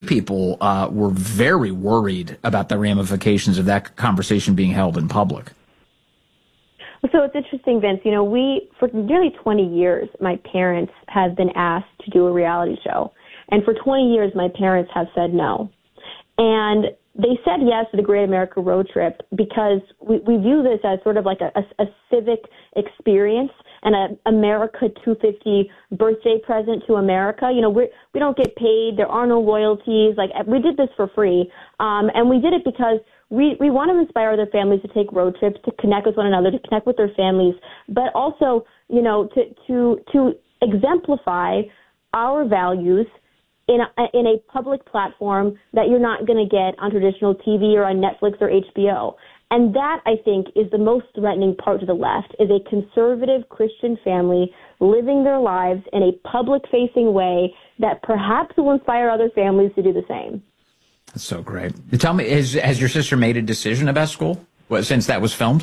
people were very worried about the ramifications of that conversation being held in public. So it's interesting, Vince. You know, for nearly 20 years, my parents have been asked to do a reality show. And for 20 years, my parents have said no. And they said yes to the Great America Road Trip because we view this as sort of like a civic experience and a America 250 birthday present to America. You know, we don't get paid. There are no royalties. Like, we did this for free. And we did it because we want to inspire other families to take road trips, to connect with one another, to connect with their families, but also, you know, to exemplify our values in a public platform that you're not going to get on traditional TV or on Netflix or HBO. And that, I think, is the most threatening part to the left, is a conservative Christian family living their lives in a public-facing way that perhaps will inspire other families to do the same. That's so great. Tell me, has your sister made a decision about school since that was filmed?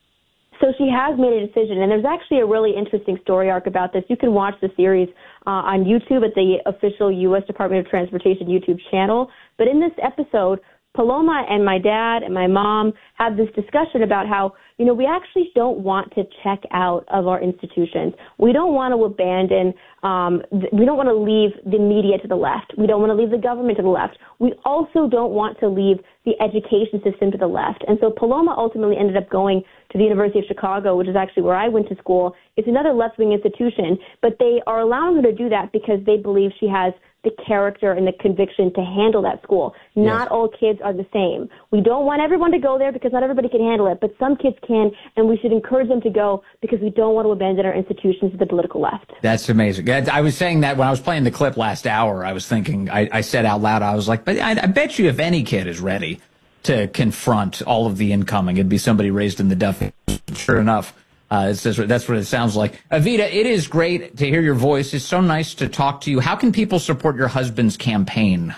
So she has made a decision, and there's actually a really interesting story arc about this. You can watch the series on YouTube at the official U.S. Department of Transportation YouTube channel. But in this episode, Paloma and my dad and my mom have this discussion about how, you know, we actually don't want to check out of our institutions. We don't want to abandon, we don't want to leave the media to the left. We don't want to leave the government to the left. We also don't want to leave the education system to the left. And so Paloma ultimately ended up going to the University of Chicago, which is actually where I went to school. It's another left-wing institution, but they are allowing her to do that because they believe she has the character and the conviction to handle that school. Not all kids are the same. We don't want everyone to go there because not everybody can handle it, but some kids can, and we should encourage them to go because we don't want to abandon our institutions to the political left. That's amazing. I was saying that when I was playing the clip last hour. I was thinking, I said out loud, I was like, but I bet you if any kid is ready to confront all of the incoming, it'd be somebody raised in the Duffy. Sure enough. That's what it sounds like. Evita, it is great to hear your voice. It's so nice to talk to you. How can people support your husband's campaign?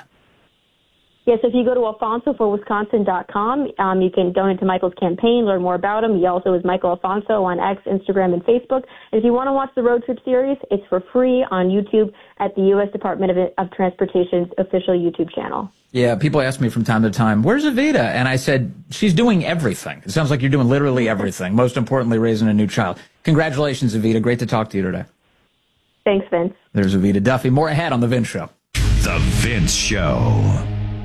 Yes, if you go to alfonsoforwisconsin.com, you can donate to Michael's campaign, learn more about him. He also is Michael Alfonso on X, Instagram, and Facebook. And if you want to watch the road trip series, it's for free on YouTube at the U.S. Department of Transportation's official YouTube channel. Yeah, people ask me from time to time, where's Evita? And I said, she's doing everything. It sounds like you're doing literally everything. Most importantly, raising a new child. Congratulations, Evita. Great to talk to you today. Thanks, Vince. There's Evita Duffy. More ahead on The Vince Show. The Vince Show.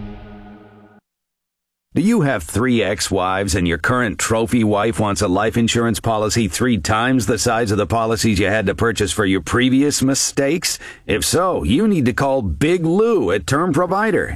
Do you have 3 ex-wives and your current trophy wife wants a life insurance policy 3 times the size of the policies you had to purchase for your previous mistakes? If so, you need to call Big Lou at Term Provider,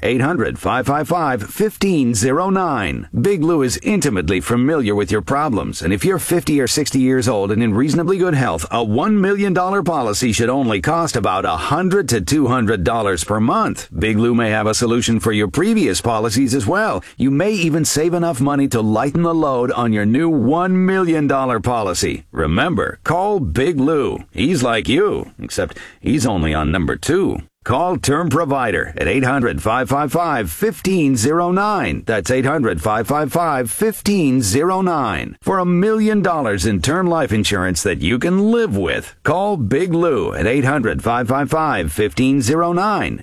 800-555-1509. Big Lou is intimately familiar with your problems, and if you're 50 or 60 years old and in reasonably good health, a $1 million policy should only cost about $100 to $200 per month. Big Lou may have a solution for your previous policies as well. You may even save enough money to lighten the load on your new $1 million policy. Remember, call Big Lou. He's like you, except he's only on number 2. Call Term Provider at 800-555-1509. That's 800-555-1509. For $1 million in term life insurance that you can live with. Call Big Lou at 800-555-1509.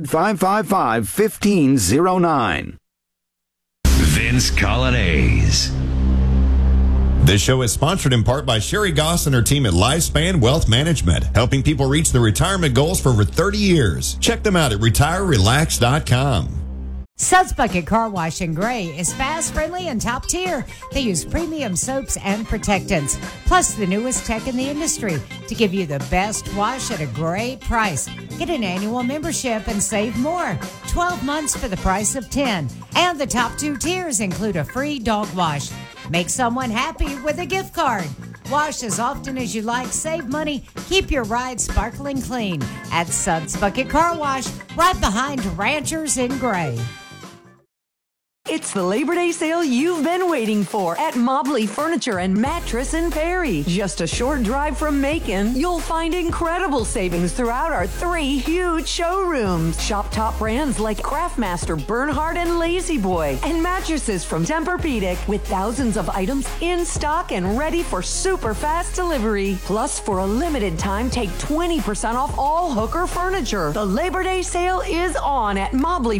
800-555-1509. Vince Colonnese. This show is sponsored in part by Sherry Goss and her team at Lifespan Wealth Management, helping people reach their retirement goals for over 30 years. Check them out at retirerelax.com. Suds Bucket Car Wash in Gray is fast, friendly, and top tier. They use premium soaps and protectants, plus the newest tech in the industry to give you the best wash at a great price. Get an annual membership and save more. 12 months for the price of 10. And the top 2 tiers include a free dog wash. Make someone happy with a gift card. Wash as often as you like, save money, keep your ride sparkling clean at Suds Bucket Car Wash, right behind Ranchers in Gray. It's the Labor Day sale you've been waiting for at Mobley Furniture and Mattress in Perry. Just a short drive from Macon, you'll find incredible savings throughout our 3 huge showrooms. Shop top brands like Craftmaster, Bernhard, and Lazy Boy, and mattresses from Tempur-Pedic with thousands of items in stock and ready for super fast delivery. Plus, for a limited time, take 20% off all Hooker furniture. The Labor Day sale is on at Mobley